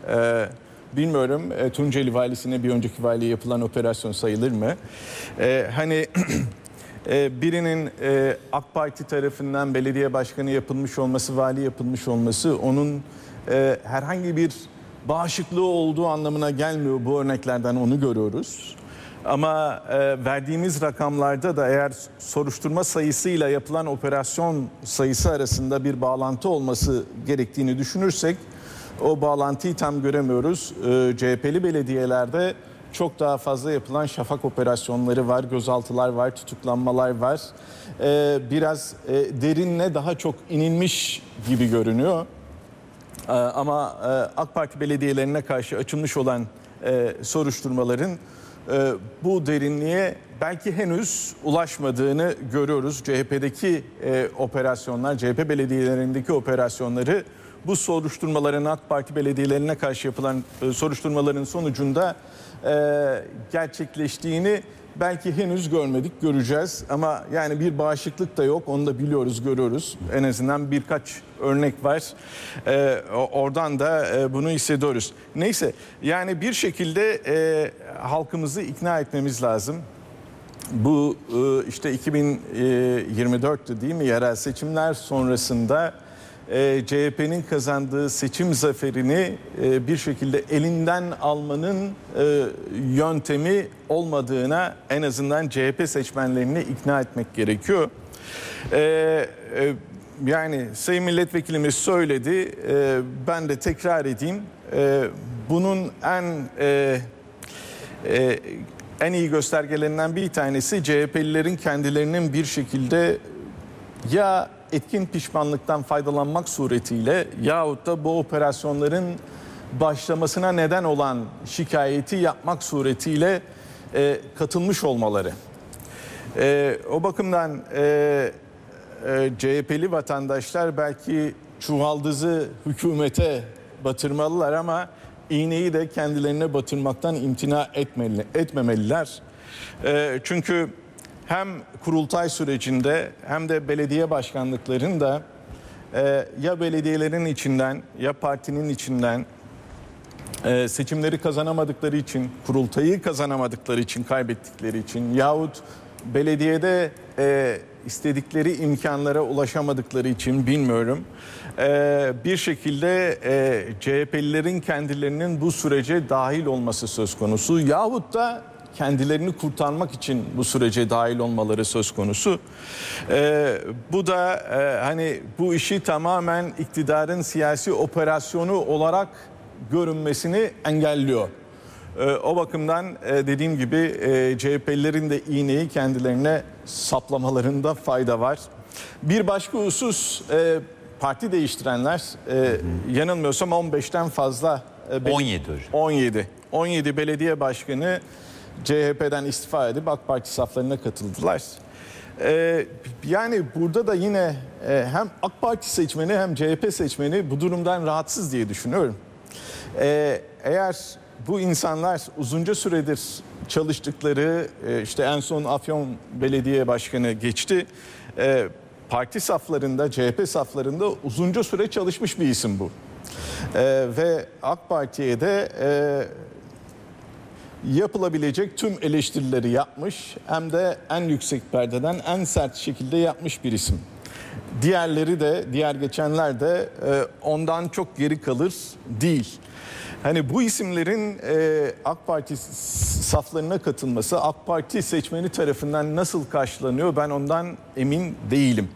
Bilmiyorum, Tunceli Valisi'ne bir önceki valiye yapılan operasyon sayılır mı? Hani birinin AK Parti tarafından belediye başkanı yapılmış olması, vali yapılmış olması onun herhangi bir bağışıklığı olduğu anlamına gelmiyor. Bu örneklerden onu görüyoruz. Ama verdiğimiz rakamlarda da eğer soruşturma sayısıyla yapılan operasyon sayısı arasında bir bağlantı olması gerektiğini düşünürsek o bağlantıyı tam göremiyoruz. CHP'li belediyelerde çok daha fazla yapılan şafak operasyonları var, gözaltılar var, tutuklanmalar var. Biraz derinine daha çok inilmiş gibi görünüyor. Ama AK Parti belediyelerine karşı açılmış olan soruşturmaların bu derinliğe belki henüz ulaşmadığını görüyoruz. CHP'deki operasyonlar, CHP belediyelerindeki operasyonları bu soruşturmaların AK Parti belediyelerine karşı yapılan soruşturmaların sonucunda gerçekleştiğini belki henüz görmedik, göreceğiz. Ama yani bir bağışıklık da yok, onu da biliyoruz, görüyoruz. En azından birkaç örnek var. Oradan da bunu hissediyoruz. Neyse, yani bir şekilde halkımızı ikna etmemiz lazım. Bu işte 2024'tü değil mi, yerel seçimler sonrasında CHP'nin kazandığı seçim zaferini bir şekilde elinden almanın yöntemi olmadığına en azından CHP seçmenlerini ikna etmek gerekiyor. Yani Sayın Milletvekilimiz söyledi, ben de tekrar edeyim. Bunun en iyi göstergelerinden bir tanesi CHP'lilerin kendilerinin bir şekilde ya etkin pişmanlıktan faydalanmak suretiyle yahut da bu operasyonların başlamasına neden olan şikayeti yapmak suretiyle katılmış olmaları. O bakımdan CHP'li vatandaşlar belki çuvaldızı hükümete batırmalılar ama iğneyi de kendilerine batırmaktan imtina etmemeliler. Çünkü hem kurultay sürecinde hem de belediye başkanlıklarında ya belediyelerin içinden ya partinin içinden seçimleri kazanamadıkları için, kurultayı kazanamadıkları için, kaybettikleri için yahut belediyede istedikleri imkanlara ulaşamadıkları için bilmiyorum. Bir şekilde CHP'lilerin kendilerinin bu sürece dahil olması söz konusu yahut da kendilerini kurtarmak için bu sürece dahil olmaları söz konusu. Bu da hani bu işi tamamen iktidarın siyasi operasyonu olarak görünmesini engelliyor. O bakımdan dediğim gibi CHP'lilerin de iğneyi kendilerine saplamalarında fayda var. Bir başka husus parti değiştirenler yanılmıyorsam 15'ten fazla 17 belediye başkanı CHP'den istifa edip AK Parti saflarına katıldılar. Yani burada da yine hem AK Parti seçmeni hem CHP seçmeni bu durumdan rahatsız diye düşünüyorum. Eğer bu insanlar uzunca süredir çalıştıkları, işte en son Afyon Belediye Başkanı geçti, parti saflarında, CHP saflarında uzunca süre çalışmış bir isim bu. Ve AK Parti'ye de yapılabilecek tüm eleştirileri yapmış, hem de en yüksek perdeden en sert şekilde yapmış bir isim. Diğerleri de, diğer geçenler de ondan çok geri kalır değil. Hani bu isimlerin AK Parti saflarına katılması AK Parti seçmeni tarafından nasıl karşılanıyor ben ondan emin değilim.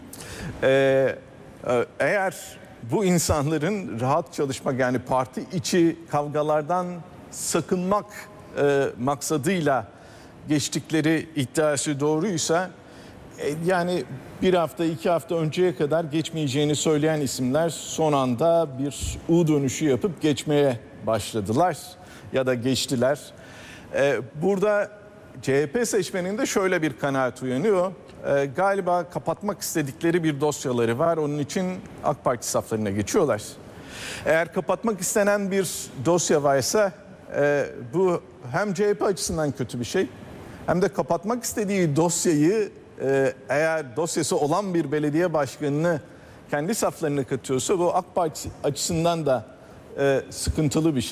Eğer bu insanların rahat çalışmak, yani parti içi kavgalardan sakınmak maksadıyla geçtikleri iddiası doğruysa, yani bir hafta 2 hafta önceye kadar geçmeyeceğini söyleyen isimler son anda bir U dönüşü yapıp geçmeye başladılar ya da geçtiler. Burada CHP seçmeninde şöyle bir kanaat uyanıyor. Galiba kapatmak istedikleri bir dosyaları var. Onun için AK Parti saflarına geçiyorlar. Eğer kapatmak istenen bir dosya varsa bu hem CHP açısından kötü bir şey, hem de kapatmak istediği dosyayı eğer dosyası olan bir belediye başkanını kendi saflarına katıyorsa bu AK Parti açısından da sıkıntılı bir şey.